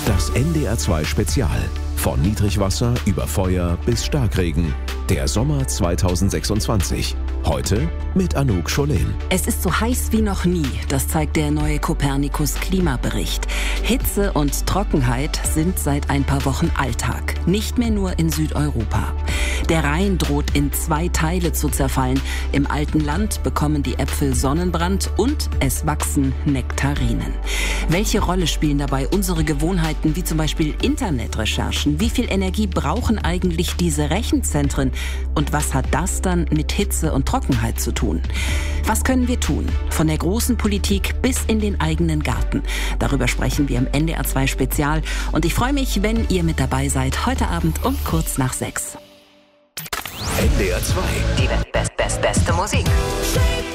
Das NDR 2 Spezial. Von Niedrigwasser über Feuer bis Starkregen. Der Sommer 2026. Heute mit Anouk Scholen. Es ist so heiß wie noch nie, das zeigt der neue Copernicus-Klimabericht. Hitze und Trockenheit sind seit ein paar Wochen Alltag, nicht mehr nur in Südeuropa. Der Rhein droht in 2 Teile zu zerfallen. Im alten Land bekommen die Äpfel Sonnenbrand und es wachsen Nektarinen. Welche Rolle spielen dabei unsere Gewohnheiten, wie zum Beispiel Internetrecherchen? Wie viel Energie brauchen eigentlich diese Rechenzentren? Und was hat das dann mit Hitze und Trockenheit zu tun? Was können wir tun? Von der großen Politik bis in den eigenen Garten. Darüber sprechen wir im NDR 2 Spezial. Und ich freue mich, wenn ihr mit dabei seid, heute Abend um kurz nach 6. NDR 2. Die beste Musik.